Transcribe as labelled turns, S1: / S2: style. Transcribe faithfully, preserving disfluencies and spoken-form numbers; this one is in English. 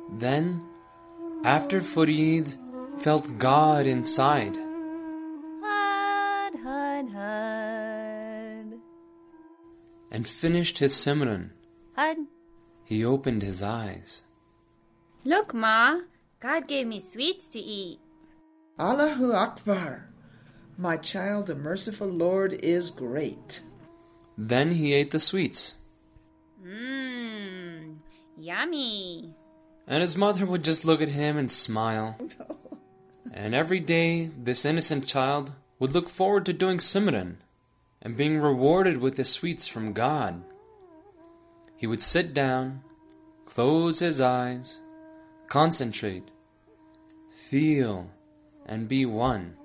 S1: Then, after Farid felt God inside,
S2: Had, had, had.
S1: and finished his Simran,
S2: Had.
S1: he opened his eyes.
S2: Look, Ma, God gave me sweets to eat.
S3: Allahu Akbar! My child, the merciful Lord is great.
S1: Then he ate the sweets,
S2: Mmm, yummy.
S1: and his mother would just look at him and smile. And every day, this innocent child would look forward to doing Simran and being rewarded with the sweets from God. He would sit down, close his eyes, concentrate, feel, and be one